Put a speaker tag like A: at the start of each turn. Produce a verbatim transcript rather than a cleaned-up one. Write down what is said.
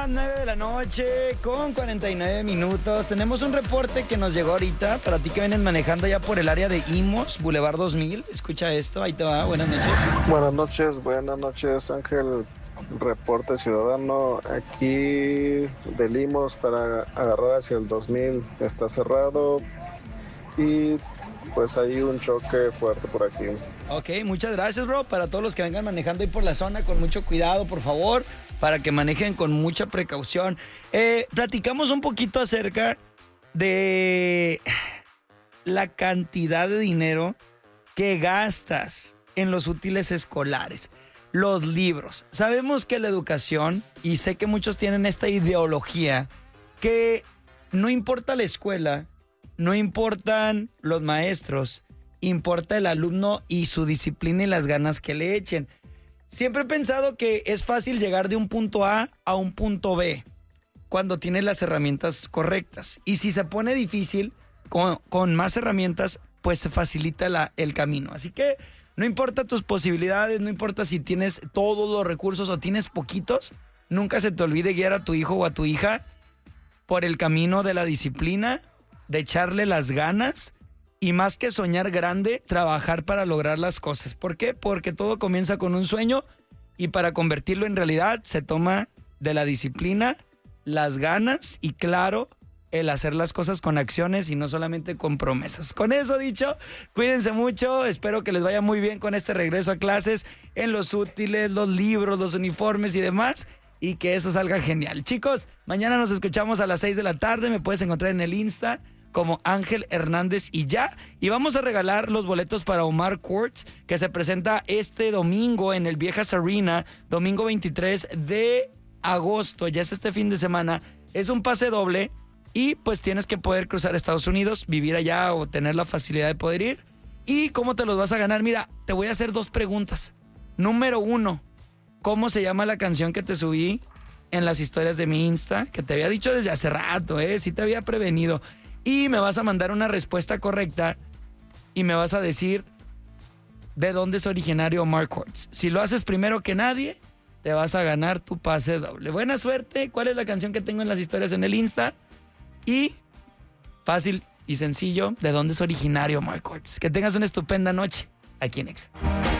A: las nueve de la noche con cuarenta y nueve minutos. Tenemos un reporte que nos llegó ahorita para ti que vienes manejando ya por el área de Imos, Boulevard dos mil. Escucha esto, ahí te va. Buenas noches.
B: Buenas noches, buenas noches, Ángel. Reporte ciudadano aquí de Limos para agarrar hacia el dos mil. Está cerrado y pues hay un choque fuerte por aquí.
A: Ok, muchas gracias, bro. Para todos los que vengan manejando ahí por la zona, con mucho cuidado, por favor, para que manejen con mucha precaución. Eh, platicamos un poquito acerca de la cantidad de dinero que gastas en los útiles escolares, los libros. Sabemos que la educación, y sé que muchos tienen esta ideología, que no importa la escuela, no importan los maestros, importa el alumno y su disciplina y las ganas que le echen. Siempre he pensado que es fácil llegar de un punto A a un punto B cuando tienes las herramientas correctas. Y si se pone difícil, con, con más herramientas, pues se facilita la, el camino. Así que no importa tus posibilidades, no importa si tienes todos los recursos o tienes poquitos, nunca se te olvide guiar a tu hijo o a tu hija por el camino de la disciplina, de echarle las ganas y, más que soñar grande, trabajar para lograr las cosas. ¿Por qué? Porque todo comienza con un sueño y para convertirlo en realidad se toma de la disciplina, las ganas y, claro, el hacer las cosas con acciones y no solamente con promesas. Con eso dicho, cuídense mucho, espero que les vaya muy bien con este regreso a clases, en los útiles, los libros, los uniformes y demás, y que eso salga genial. Chicos, mañana nos escuchamos a las seis de la tarde, me puedes encontrar en el Insta como Ángel Hernández y ya, y vamos a regalar los boletos para Omar Courtz, que se presenta este domingo en el Viejas Arena, domingo veintitrés de agosto, ya es este fin de semana. Es un pase doble y pues tienes que poder cruzar Estados Unidos, vivir allá o tener la facilidad de poder ir. ¿Y cómo te los vas a ganar? Mira, te voy a hacer dos preguntas. Número uno, ¿cómo se llama la canción que te subí en las historias de mi Insta? Que te había dicho desde hace rato, ¿eh? Sí te había prevenido. Y me vas a mandar una respuesta correcta y me vas a decir de dónde es originario Omar Courtz. Si lo haces primero que nadie, te vas a ganar tu pase doble. Buena suerte. ¿Cuál es la canción que tengo en las historias en el Insta? Y fácil y sencillo, ¿de dónde es originario Omar Courtz? Que tengas una estupenda noche aquí en Exa.